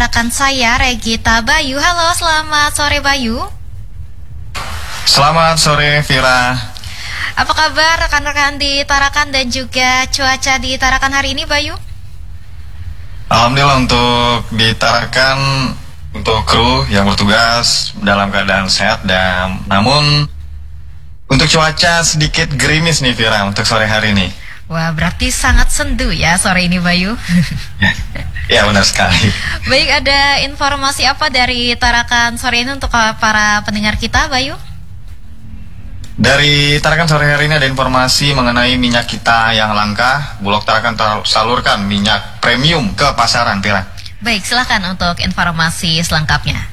Rekan saya Regita Bayu. Halo, selamat sore Bayu. Selamat sore Vira. Apa kabar rekan-rekan di Tarakan dan juga cuaca di Tarakan hari ini Bayu? Alhamdulillah untuk di Tarakan, untuk kru yang bertugas dalam keadaan sehat, dan namun untuk cuaca sedikit gerimis nih Vira untuk sore hari ini. Wah, berarti sangat sendu ya sore ini Bayu. Ya benar sekali. Baik, ada informasi apa dari Tarakan sore ini untuk para pendengar kita Bayu? Dari Tarakan sore hari ini ada informasi mengenai minyak kita yang langka. Bulog Tarakan salurkan minyak premium ke pasaran Vira. Baik, silakan untuk informasi selengkapnya.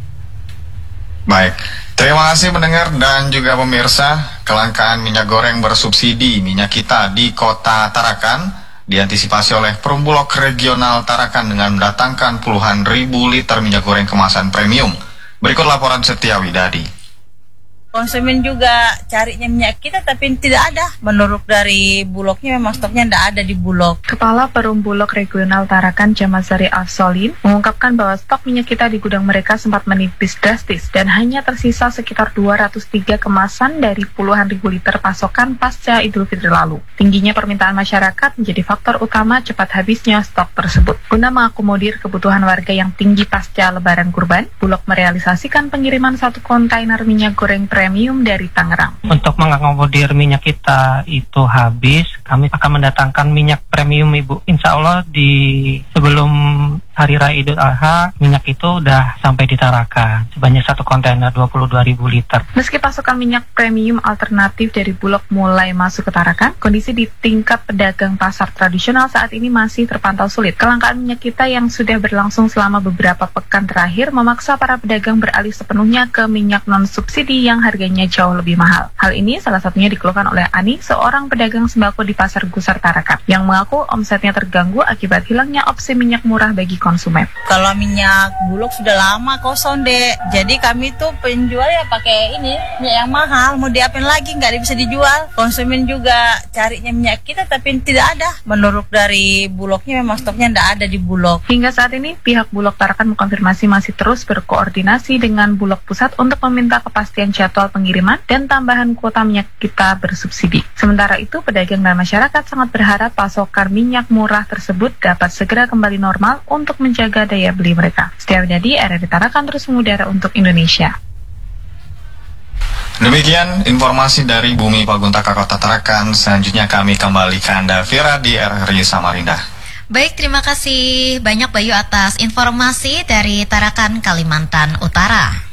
Baik, terima kasih pendengar dan juga pemirsa. Kelangkaan minyak goreng bersubsidi minyak kita di kota Tarakan diantisipasi oleh Perumbulok Regional Tarakan dengan mendatangkan puluhan ribu liter minyak goreng kemasan premium. Berikut laporan Setia Widadi. Konsumen juga carinya minyak kita tapi tidak ada. Menurut dari Bulognya memang stoknya tidak ada di Bulog. Kepala Perumbulok Regional Tarakan Jamasari Afsolin mengungkapkan bahwa stok minyak kita di gudang mereka sempat menipis drastis dan hanya tersisa sekitar 203 kemasan dari puluhan ribu liter pasokan pasca Idul Fitri lalu. Tingginya permintaan masyarakat menjadi faktor utama cepat habisnya stok tersebut. Guna mengakomodir kebutuhan warga yang tinggi pasca Lebaran Kurban, Bulog merealisasikan pengiriman 1 kontainer minyak goreng premium dari Tangerang. Untuk mengakomodir minyak kita itu habis, kami akan mendatangkan minyak premium Ibu. Insya Allah di sebelum Hari Raya Idul Adha, minyak itu udah sampai di Tarakan sebanyak 1 kontainer 22.000 liter. Meski pasokan minyak premium alternatif dari Bulog mulai masuk ke Tarakan, kondisi di tingkat pedagang pasar tradisional saat ini masih terpantau sulit. Kelangkaan minyak kita yang sudah berlangsung selama beberapa pekan terakhir memaksa para pedagang beralih sepenuhnya ke minyak non-subsidi yang harganya jauh lebih mahal. Hal ini salah satunya dikeluhkan oleh Ani, seorang pedagang sembako di Pasar Gusar Tarakan, yang mengaku omsetnya terganggu akibat hilangnya opsi minyak murah bagi konsumen. Kalau minyak Bulog sudah lama kosong dek. Jadi kami tuh penjual ya pakai ini minyak yang mahal. Mau diapain lagi, nggak bisa dijual. Konsumen juga carinya minyak kita tapi tidak ada. Menurut dari Bulognya memang stoknya tidak ada di Bulog. Hingga saat ini pihak Bulog Tarakan mengkonfirmasi masih terus berkoordinasi dengan Bulog Pusat untuk meminta kepastian jadwal pengiriman dan tambahan kuota minyak kita bersubsidi. Sementara itu, pedagang dan masyarakat sangat berharap pasokan minyak murah tersebut dapat segera kembali normal untuk menjaga daya beli mereka. Setia Widadi, RRI Tarakan terus mengudara untuk Indonesia. Demikian informasi dari Bumi Paguntaka Kota Tarakan. Selanjutnya kami kembali ke Anda Vira di RRI Samarinda. Baik, terima kasih banyak Bayu atas informasi dari Tarakan, Kalimantan Utara.